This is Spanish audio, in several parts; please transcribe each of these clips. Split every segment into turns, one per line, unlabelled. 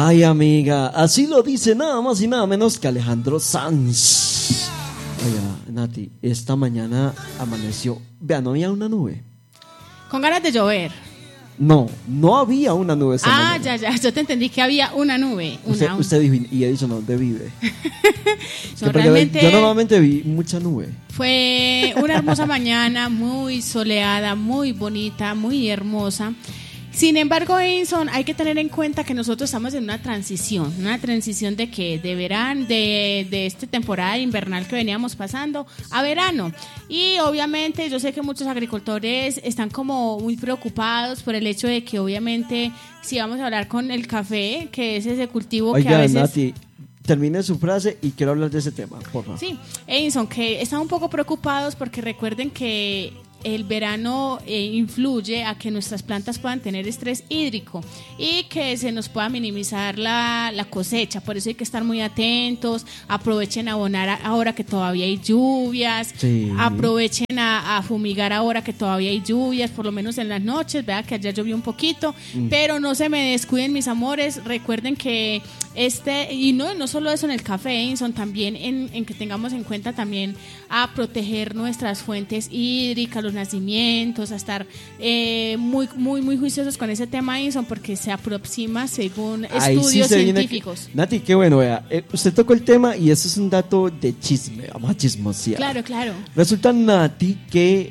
Ay, amiga, así lo dice nada más y nada menos que Alejandro Sanz. Oiga, Nati, esta mañana amaneció. Vea, no había una nube.
Con ganas de llover.
No, no había una nube esta mañana.
Ya, yo te entendí que había una nube.
Usted dijo, ¿y Edison dónde vive?
No, realmente
yo normalmente vi mucha nube.
fue una hermosa mañana, muy soleada, muy bonita, muy hermosa. Sin embargo, Edison, hay que tener en cuenta que nosotros estamos en una transición de que de verano, de esta temporada invernal que veníamos pasando a verano. Y obviamente yo sé que muchos agricultores están como muy preocupados por el hecho de que obviamente si vamos a hablar con el café, que es ese cultivo que a veces...
Nati, termine su frase y quiero hablar de ese tema, por favor.
Sí, Edison, que están un poco preocupados porque recuerden que el verano influye a que nuestras plantas puedan tener estrés hídrico y que se nos pueda minimizar la cosecha. Por eso hay que estar muy atentos. Aprovechen a abonar ahora que todavía hay lluvias.
Sí.
Aprovechen a fumigar ahora que todavía hay lluvias, por lo menos en las noches. Vea que ayer llovió un poquito, pero no se me descuiden, mis amores. Recuerden que y no solo eso en el café, Edison, también en que tengamos en cuenta también a proteger nuestras fuentes hídricas, los nacimientos, a estar muy, muy, muy juiciosos con ese tema, Edison, porque se aproxima según estudios científicos.
Nati, qué bueno, vea, usted tocó el tema y eso es un dato de chisme, vamos a chismosear.
Claro.
Resulta, Nati, que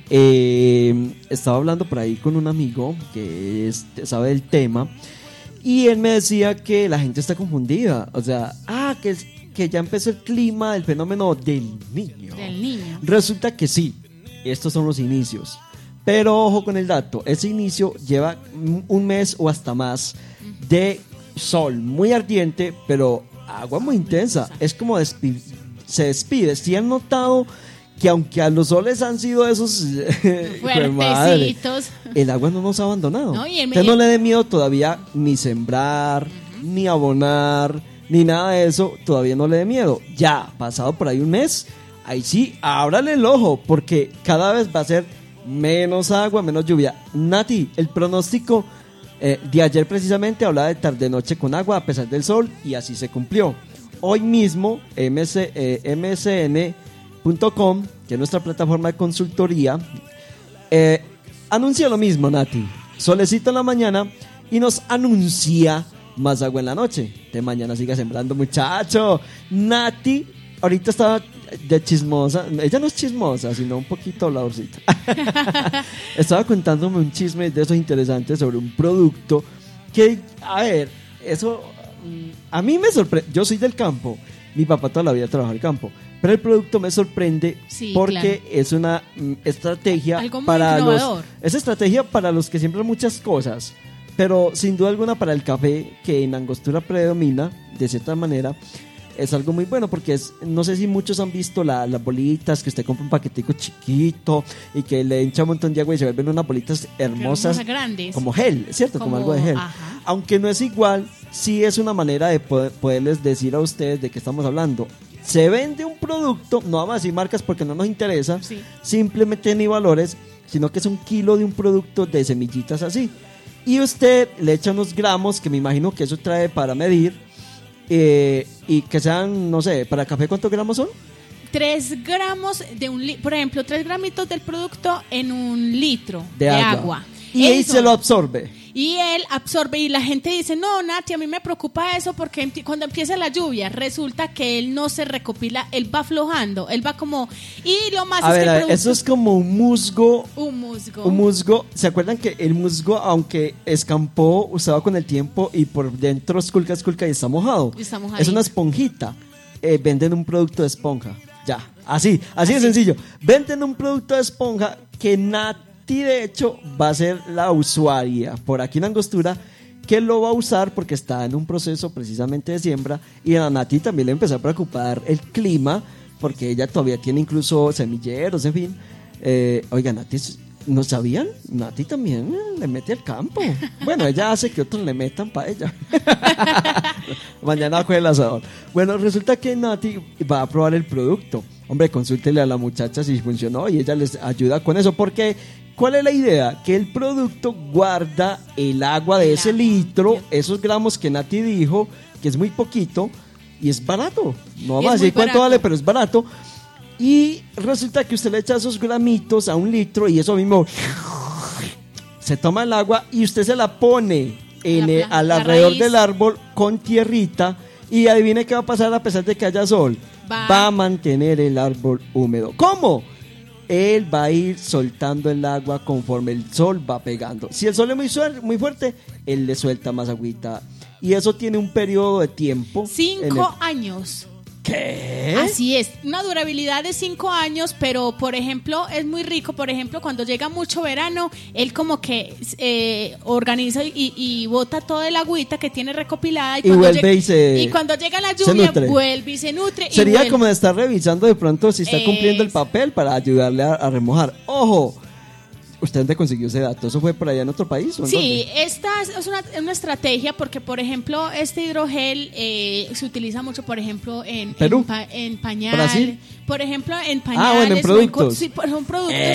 estaba hablando por ahí con un amigo que sabe del tema. Y él me decía que la gente está confundida. O sea, que ya empezó el clima, el fenómeno del niño. Resulta que sí, estos son los inicios. Pero ojo con el dato, ese inicio lleva un mes o hasta más de sol muy ardiente, pero agua muy intensa. Es como se despide. Si han notado que aunque a los soles han sido esos
fuertecitos,
el agua no nos ha abandonado.
No,
Usted no le dé miedo todavía ni sembrar, ni abonar, ni nada de eso, todavía no le dé miedo. Ya, pasado por ahí un mes, ahí sí, ábrale el ojo, porque cada vez va a ser menos agua, menos lluvia. Nati, el pronóstico de ayer precisamente hablaba de tarde-noche con agua a pesar del sol, y así se cumplió. Hoy mismo, MSN.com, que es nuestra plataforma de consultoría, anuncia lo mismo, Nati. Solecito en la mañana y nos anuncia más agua en la noche. De mañana siga sembrando, muchacho. Nati, ahorita estaba de chismosa. Ella no es chismosa, sino un poquito habladorcita. Estaba contándome un chisme de esos interesantes sobre un producto que, a ver, eso a mí me sorprende. Yo soy del campo. Mi papá toda la vida trabajó en el campo. Pero el producto me sorprende porque es una estrategia para los que siembran muchas cosas, pero sin duda alguna para el café, que en Angostura predomina de cierta manera, es algo muy bueno porque no sé si muchos han visto las bolitas que usted compra un paquetico chiquito y que le echa un montón de agua y se vuelven unas bolitas hermosas,
grandes,
como gel, ¿cierto? Como algo de gel.
Ajá.
Aunque no es igual, sí es una manera de poderles decir a ustedes de qué estamos hablando. Se vende un producto, no vamos a decir marcas porque no nos interesa, simplemente ni valores, sino que es un kilo de un producto de semillitas así. Y usted le echa unos gramos, que me imagino que eso trae para medir, y que sean, no sé, para café, ¿cuántos gramos son?
3 gramos por ejemplo, 3 gramitos del producto en 1 litro de agua.
Y ahí se lo absorbe.
Y él absorbe, y la gente dice, no, Nati, a mí me preocupa eso porque cuando empieza la lluvia, resulta que él no se recopila, él va aflojando, él va como... Y lo más
a
es
ver,
que el producto...
eso es como un musgo.
Un musgo.
Un musgo. ¿Se acuerdan que el musgo, aunque escampó, usaba con el tiempo y por dentro esculca y está mojado? Es una esponjita. Venden un producto de esponja. Ya, así de sencillo. Venden un producto de esponja que Nati, de hecho, va a ser la usuaria por aquí en Angostura que lo va a usar porque está en un proceso precisamente de siembra, y a Nati también le empezó a preocupar el clima porque ella todavía tiene incluso semilleros, en fin. Oiga, Nati, ¿no sabían? Nati también le mete al campo. Bueno, ella hace que otros le metan para ella. Mañana coge el asador. Bueno, resulta que Nati va a probar el producto. Hombre, consúltele a la muchacha si funcionó y ella les ayuda con eso, porque ¿Cuál es la idea? Que el producto guarda el agua de ese litro, esos gramos que Nati dijo, que es muy poquito, y es barato. No vamos a decir cuánto vale, pero es barato. Y resulta que usted le echa esos gramitos a un litro y eso mismo se toma el agua y usted se la pone alrededor del árbol con tierrita y adivine qué va a pasar a pesar de que haya sol. Va a mantener el árbol húmedo. ¿Cómo? Él va a ir soltando el agua conforme el sol va pegando. Si el sol es muy fuerte, él le suelta más agüita. Y eso tiene un periodo de tiempo.
5 años.
¿Qué?
Así es, una durabilidad de 5 años, pero por ejemplo es muy rico. Por ejemplo, cuando llega mucho verano, él como que organiza y bota toda el agüita que tiene recopilada y cuando llega la lluvia vuelve y se nutre.
Sería como de estar revisando de pronto si está cumpliendo el papel para ayudarle a remojar. ¡Ojo! ¿Usted dónde consiguió ese dato? ¿Eso fue por allá en otro país? ¿O
sí, esta es una estrategia porque, por ejemplo, este hidrogel se utiliza mucho, por ejemplo, en
Perú,
en pañal.
Brasil.
Por ejemplo, en pañales.
Bueno, en productos.
Sí, son productos